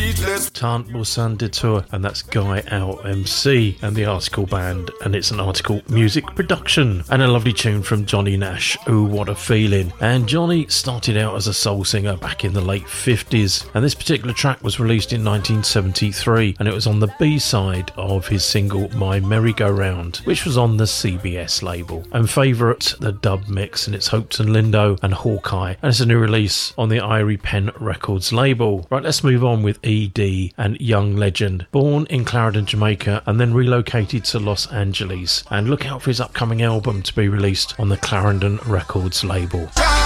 speechless. Tant Boussin Detour, and that's Guy LMC and the Article Band, and it's an Article music production. And a lovely tune from Johnny Nash, Ooh What a Feeling. And Johnny started out as a soul singer back in the late 50s, and this particular track was released in 1973, and it was on the B-side of his single My Merry-Go-Round, which was on the CBS label. And favourite, the dub mix, and it's Hopes and Lindo and Hawkeye, and it's a new release on the Irie Pen Records label. Right, let's move on with ED and Young Legend. Born in Clarendon, Jamaica, and then relocated to Los Angeles. And look out for his upcoming album to be released on the Clarendon Records label.